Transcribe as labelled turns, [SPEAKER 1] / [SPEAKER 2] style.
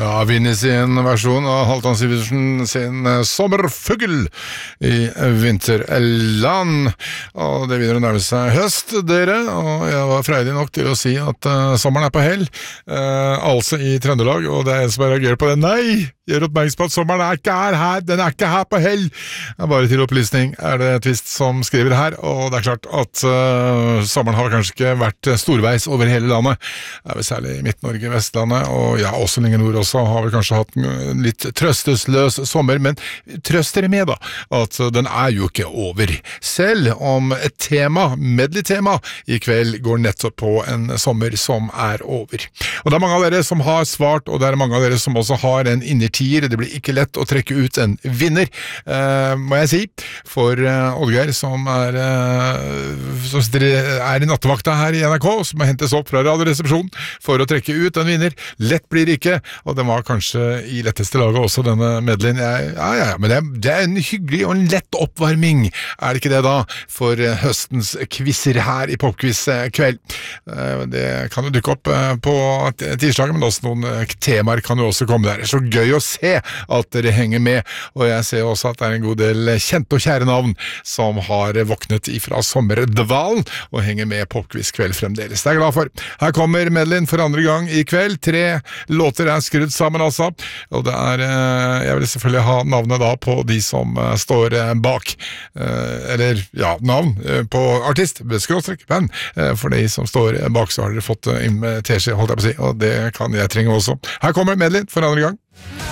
[SPEAKER 1] Ja, Vinnie sin versjon av Halvdan Sivertsen sin Sommerfugl i Vinterland. Og det begynner å nærme seg høst, dere, og jeg var freidig nok til å si at sommeren er på hell, altså i Trøndelag, og det er en som reagerer på det. Nei! Gjør oppmerksom på at sommeren er ikke her, den er ikke her på hell. Bare til opplysning er det Twist som skriver her, og det er klart at sommeren har kanskje ikke vært storveis over hele landet. Det er vel særlig i Midt-Norge, Vestlandet, og ja, også lenger nord også har vi kanskje hatt en litt trøstesløs sommer, men trøst dere med da, at den er jo ikke over. Selv om et tema, medley-tema, i kveld går nettopp på en sommer som er over. Og det er mange av dere som har svart, og det er mange av dere som også har en innertier. Det blir ikke lett å trekke ut en vinner, må jeg si, for Oddgeir som er i nattevakta her i NRK, som har hentet opp fra radioresepsjonen for å trekke ut en vinner. Lett blir det ikke, og den var kanskje i letteste laget også, denne medleyen. Men det er en hyggelig og en lett oppvarming, er det ikke det da, for høstens quizzer her i Popquiz kveld. Det kan jo dukke opp på tirsdagen, men også noen temaer kan jo også komme der. Det er så gøy å se at dere henger med, og jeg ser også at det er en god del kjente og kjære navn som har våknet ifra sommerdvalen og henger med Popquiz kveld fremdeles. Det er jeg glad for. Her kommer medleyen for andre gang i kveld. 3 låter er skrudd sammen altså, og det er, jeg vil selvfølgelig ha navnet da på de som står bak, eller ja, navn på artist, skråstrek, band, for de som står bak så har dere fått inn med teskje, holdt jeg på å si, og det kan jeg trenge også. Her kommer medleyen for andre gang.